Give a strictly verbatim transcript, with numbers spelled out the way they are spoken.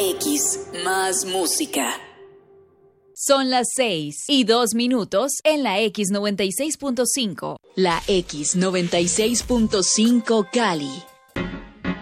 X, más música. Son las seis y dos minutos en la X noventa y seis punto cinco. La X noventa y seis punto cinco Cali.